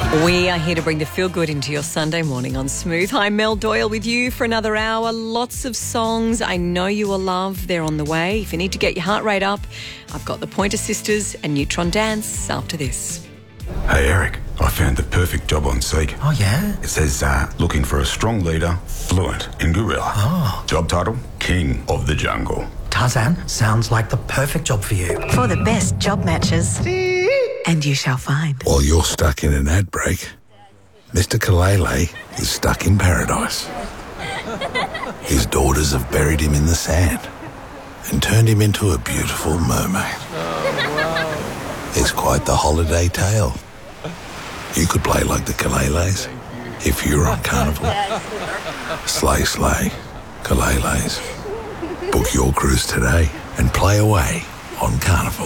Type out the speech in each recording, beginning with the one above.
We are here to bring the feel-good into your Sunday morning on Smooth. Hi, Mel Doyle with you for another hour. Lots of songs I know you will love. They're on the way. If you need to get your heart rate up, I've got the Pointer Sisters and Neutron Dance after this. Hey, Eric, I found the perfect job on Seek. Oh, yeah? It says, looking for a strong leader, fluent in gorilla. Oh. Job title, King of the Jungle. Tarzan, sounds like the perfect job for you. For the best job matches. And you shall find. While you're stuck in an ad break, Mr. Kalele is stuck in paradise. His daughters have buried him in the sand and turned him into a beautiful mermaid. It's quite the holiday tale. You could play like the Kaleles if you were on Carnival. Slay, slay, Kaleles. Book your cruise today and play away on Carnival.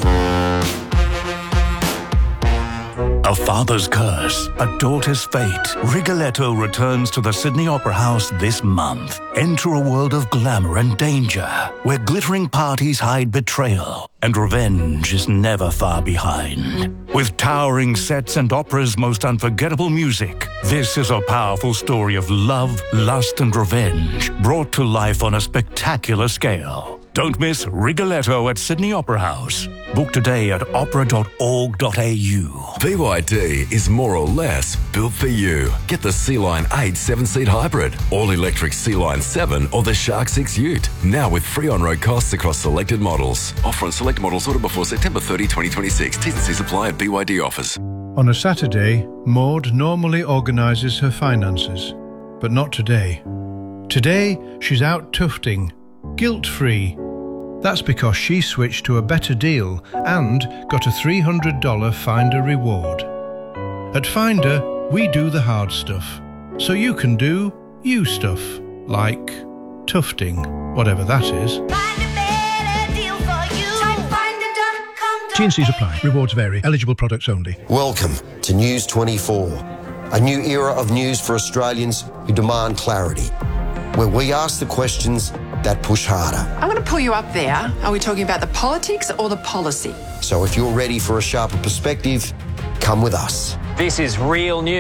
A father's curse, a daughter's fate. Rigoletto returns to the Sydney Opera House this month. Enter a world of glamour and danger, where glittering parties hide betrayal, and revenge is never far behind. With towering sets and opera's most unforgettable music, this is a powerful story of love, lust, and revenge, brought to life on a spectacular scale. Don't miss Rigoletto at Sydney Opera House. Book today at opera.org.au. BYD is more or less built for you. Get the Sea-Line 8 7-seat hybrid, all-electric Sea-Line 7 or the Shark 6 Ute. Now with free on-road costs across selected models. Offer on select models ordered before September 30, 2026. T's and C's apply at BYD offers. On a Saturday, Maud normally organises her finances, but not today. Today, she's out tufting, guilt-free. That's because she switched to a better deal and got a $300 Finder reward. At Finder, we do the hard stuff, so you can do you stuff, like tufting, whatever that is. T&Cs apply. Rewards vary. Eligible products only. Welcome to News 24, a new era of news for Australians who demand clarity, where we ask the questions that push harder. I'm going to pull you up there. Are we talking about the politics or the policy? So if you're ready for a sharper perspective, come with us. This is real news.